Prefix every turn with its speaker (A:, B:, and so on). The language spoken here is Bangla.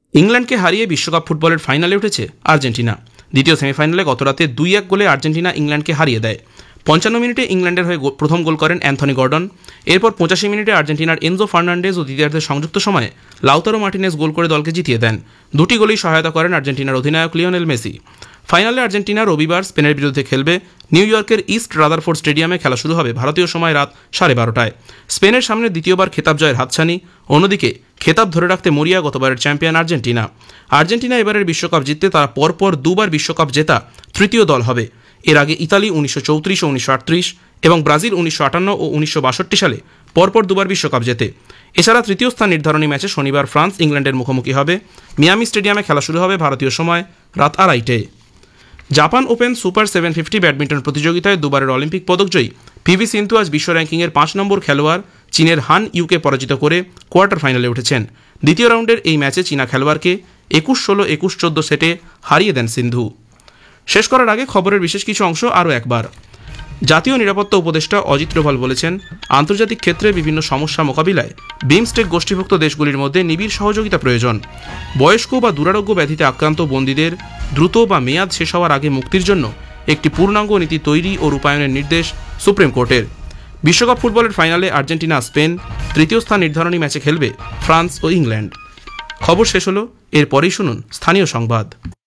A: ইংল্যান্ডকে হারিয়ে বিশ্বকাপ ফুটবলের ফাইনালে উঠেছে আর্জেন্টিনা। দ্বিতীয় সেমিফাইনালে গতরাতে 2-1 গোলে আর্জেন্টিনা ইংল্যান্ডকে হারিয়ে দেয়। 55 মিনিটে ইংল্যান্ডের হয়ে প্রথম গোল করেন অ্যান্থনি গর্ডন। এরপর 85 মিনিটে আর্জেন্টিনার এনজো ফার্নান্ডেজ ও দ্বিতীয়ার্ধের সংযুক্ত সময়ে লাউতারো মার্টিনেজ গোল করে দলকে জিতিয়ে দেন। দুটি গোলেই সহায়তা করেন আর্জেন্টিনার অধিনায়ক লিওনেল মেসি। ফাইনালে আর্জেন্টিনা রবিবার স্পেনের বিরুদ্ধে খেলবে। নিউ ইয়র্কের ইস্ট রাদারফোর্ড স্টেডিয়ামে খেলা শুরু হবে ভারতীয় সময় রাত 12:30টায়। স্পেনের সামনে দ্বিতীয়বার খেতাব জয়ের হাতছানি। অন্যদিকে খেতাব ধরে রাখতে মরিয়া গতবারের চ্যাম্পিয়ন আর্জেন্টিনা। আর্জেন্টিনা এবারের বিশ্বকাপ জিততে তারা পরপর দুবার বিশ্বকাপ জেতা তৃতীয় দল হবে। এর আগে ইতালি 1934 ও 1938 এবং ব্রাজিল 1958 ও 1962 সালে পরপর দুবার বিশ্বকাপ জেতে। এছাড়া তৃতীয় স্থান নির্ধারণী ম্যাচে শনিবার ফ্রান্স ইংল্যান্ডের মুখোমুখি হবে। মিয়ামি স্টেডিয়ামে খেলা শুরু হবে ভারতীয় সময় রাত 2:30টায়। জাপান ওপেন সুপার 750 ব্যাডমিন্টন প্রতিযোগিতায় দুবারের অলিম্পিক পদকজয়ী পিভি সিন্ধু আজ বিশ্ব র্যাঙ্কিংয়ের 5 নম্বর খেলোয়াড় চীনের হান ইউকে পরাজিত করে কোয়ার্টার ফাইনালে উঠেছেন। দ্বিতীয় রাউন্ডের এই ম্যাচে চীনা খেলোয়াড়কে 21-16, 21-14 সেটে হারিয়ে দেন সিন্ধু। শেষ করার আগে খবরের বিশেষ কিছু অংশ আরও একবার। জাতীয় নিরাপত্তা উপদেষ্টা অজিত ডোভাল বলেছেন, আন্তর্জাতিক ক্ষেত্রে বিভিন্ন সমস্যা মোকাবিলায় বিমস্টেক গোষ্ঠীভুক্ত দেশগুলির মধ্যে নিবিড় সহযোগিতা প্রয়োজন। বয়স্ক বা দুরারোগ্য ব্যাধিতে আক্রান্ত বন্দীদের দ্রুত বা মেয়াদ শেষ হওয়ার আগে মুক্তির জন্য একটি পূর্ণাঙ্গ নীতি তৈরি ও রূপায়ণের নির্দেশ সুপ্রিম কোর্টের। বিশ্বকাপ ফুটবলের ফাইনালে আর্জেন্টিনা স্পেন, তৃতীয় স্থান নির্ধারণী ম্যাচে খেলবে ফ্রান্স ও ইংল্যান্ড। খবর শেষ হলো, এরপরেই শুনুন স্থানীয় সংবাদ।